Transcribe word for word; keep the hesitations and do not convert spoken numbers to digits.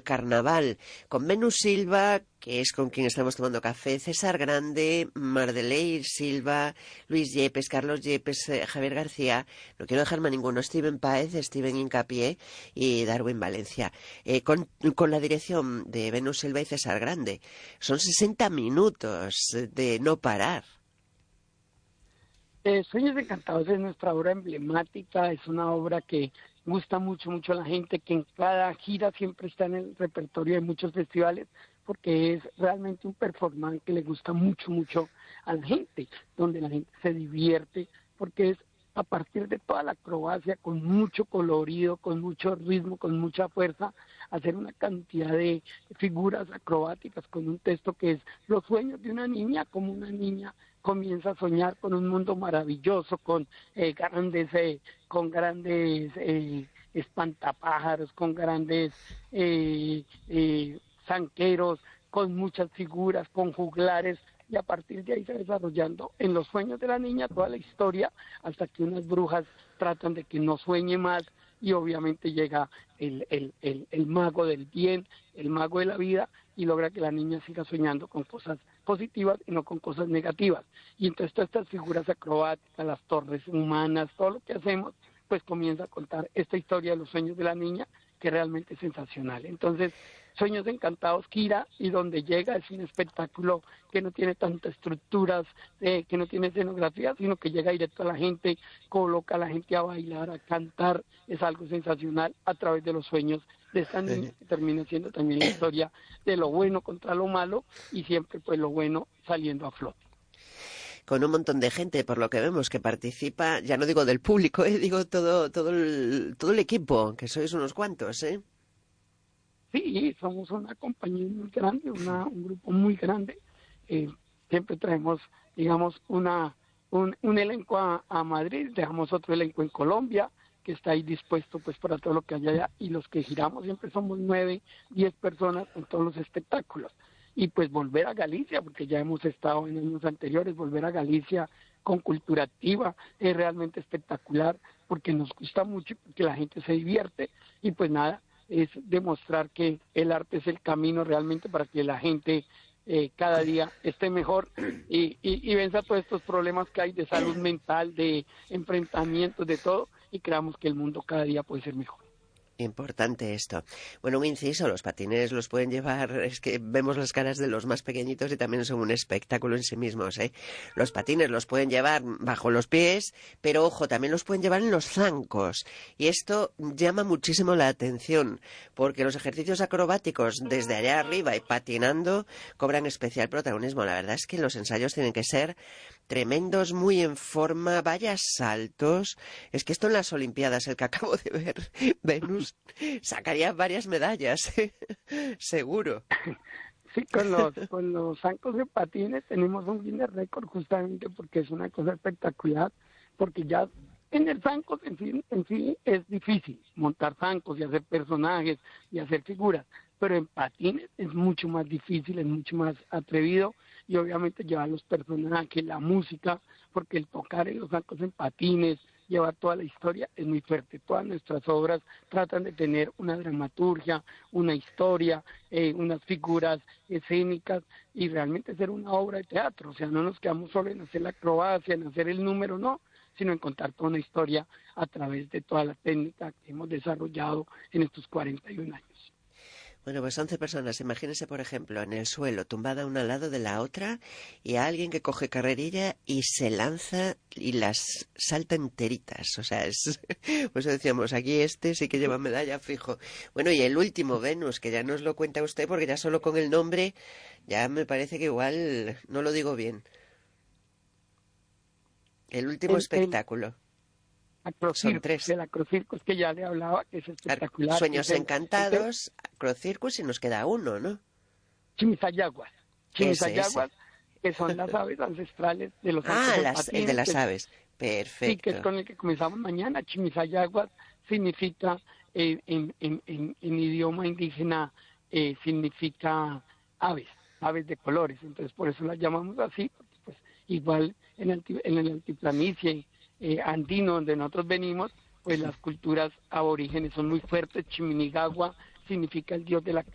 carnaval, con Venus Silva, que es con quien estamos tomando café, César Grande, Mardeley Silva, Luis Yepes, Carlos Yepes, eh, Javier García, no quiero dejarme a ninguno, Steven Páez, Steven Hincapié y Darwin Valencia, eh, con, con la dirección de Venus Silva y César Grande. Son sesenta minutos de no parar. Eh, Sueños Encantados es nuestra obra emblemática, es una obra que gusta mucho, mucho a la gente, que en cada gira siempre está en el repertorio de muchos festivales, porque es realmente un performance que le gusta mucho, mucho a la gente, donde la gente se divierte, porque es a partir de toda la acrobacia, con mucho colorido, con mucho ritmo, con mucha fuerza, hacer una cantidad de figuras acrobáticas con un texto que es los sueños de una niña, como una niña comienza a soñar con un mundo maravilloso, con eh, grandes, eh, con grandes eh, espantapájaros, con grandes eh, eh, zanqueros, con muchas figuras, con juglares, y a partir de ahí se va desarrollando en los sueños de la niña toda la historia, hasta que unas brujas tratan de que no sueñe más, y obviamente llega el, el, el, el mago del bien, el mago de la vida, y logra que la niña siga soñando con cosas positivas y no con cosas negativas. Y entonces todas estas figuras acrobáticas, las torres humanas, todo lo que hacemos, pues comienza a contar esta historia de los sueños de la niña, que realmente es sensacional. Entonces, Sueños Encantados, Kira, y donde llega es un espectáculo que no tiene tantas estructuras, eh, que no tiene escenografía, sino que llega directo a la gente, coloca a la gente a bailar, a cantar, es algo sensacional a través de los sueños de esta niña, que termina siendo también la historia de lo bueno contra lo malo, y siempre pues lo bueno saliendo a flote. Con un montón de gente, por lo que vemos, que participa, ya no digo del público, eh, digo todo todo el, todo el equipo, que sois unos cuantos, ¿eh? Sí, somos una compañía muy grande, una, un grupo muy grande. Eh, siempre traemos, digamos, una un, un elenco a, a Madrid, dejamos otro elenco en Colombia, que está ahí dispuesto pues para todo lo que haya allá, y los que giramos siempre somos nueve, diez personas en todos los espectáculos. Y pues volver a Galicia, porque ya hemos estado en años anteriores, volver a Galicia con cultura activa es realmente espectacular, porque nos gusta mucho, porque la gente se divierte, y pues nada, es demostrar que el arte es el camino realmente para que la gente eh, cada día esté mejor y, y, y venza todos estos problemas que hay de salud mental, de enfrentamientos, de todo, y creamos que el mundo cada día puede ser mejor. Importante esto. Bueno, un inciso, los patines los pueden llevar, es que vemos las caras de los más pequeñitos y también son un espectáculo en sí mismos, ¿eh? Los patines los pueden llevar bajo los pies, pero ojo, también los pueden llevar en los zancos. Y esto llama muchísimo la atención, porque los ejercicios acrobáticos desde allá arriba y patinando cobran especial protagonismo. La verdad es que los ensayos tienen que ser tremendos, muy en forma, vaya saltos. Es que esto en las Olimpiadas, el que acabo de ver, Venus, sacaría varias medallas, seguro. Sí, con los con los zancos de patines tenemos un Guinness récord, justamente porque es una cosa espectacular, porque ya en el zancos en sí, en sí es difícil montar zancos y hacer personajes y hacer figuras, pero en patines es mucho más difícil, es mucho más atrevido, y obviamente llevar los personajes, la música, porque el tocar en los zancos en patines, llevar toda la historia es muy fuerte. Todas nuestras obras tratan de tener una dramaturgia, una historia, eh, unas figuras escénicas, y realmente ser una obra de teatro. O sea, no nos quedamos solo en hacer la acrobacia, en hacer el número, no, sino en contar toda una historia a través de toda la técnica que hemos desarrollado en estos cuarenta y un años. Bueno, pues once personas. Imagínense, por ejemplo, en el suelo, tumbada una al lado de la otra, y a alguien que coge carrerilla y se lanza y las salta enteritas. O sea, es... Pues decíamos, aquí este sí que lleva medalla fijo. Bueno, y el último, Venus, que ya nos lo cuenta usted, porque ya solo con el nombre ya me parece que igual no lo digo bien. El último El, el espectáculo. Son Acrocircus, tres. el Acrocircus que ya le hablaba, que es espectacular, que Sueños es el, el te- Encantados, Acrocircus, y nos queda uno, ¿no? Chimisayaguas. Ese, ese. Chimisayaguas, que son las aves ancestrales de los zancos Ah, en las, el de patines, las que aves. sí, que es Perfecto. con el que comenzamos mañana. Chimisayaguas significa, eh, en, en, en, en idioma indígena, eh, significa aves, aves de colores. Entonces, por eso las llamamos así, porque pues igual en el, en el altiplanicie eh, andino, donde nosotros venimos, pues las culturas aborígenes son muy fuertes. Chiminigagua significa el dios de la